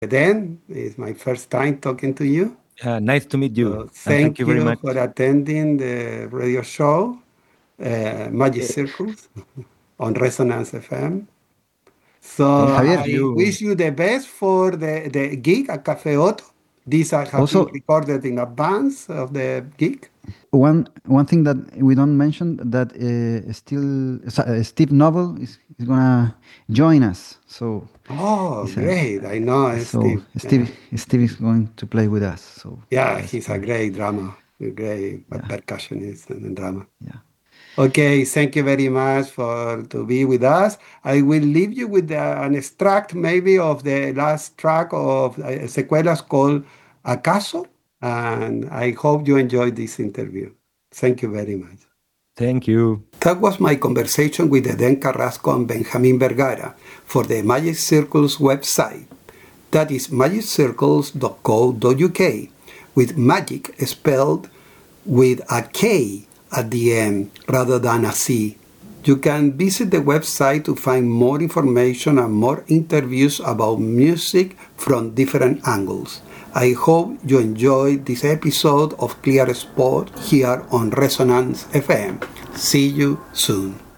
Dan, it's my first time talking to you. Nice to meet you, So and thank thank you very you much. for attending the radio show, Magic Eh, Circles, on Resonance FM. So Thank Javier, I you. wish you the best for the gig at Cafe Otto. These I have been also recorded in advance of the gig. one thing that we don't mention that Steve Noble is gonna join us. So Oh, he's a, great. I know so Steve. Yeah. Steve is going to play with us. So Yeah, that's he's a great drummer, a great yeah, percussionist and drummer. yeah. Okay, thank you very much for to be with us. I will leave you with an extract maybe of the last track of Secuelas called Acaso, and I hope you enjoyed this interview. Thank you very much. Thank you. That was my conversation with Eden Carrasco and Benjamin Vergara for the Magic Circles website. That is magiccircles.co.uk, with magic spelled with a K at the end rather than a C. You can visit the website to find more information and more interviews about music from different angles. I hope you enjoyed this episode of Clear Spot here on Resonance FM. See you soon.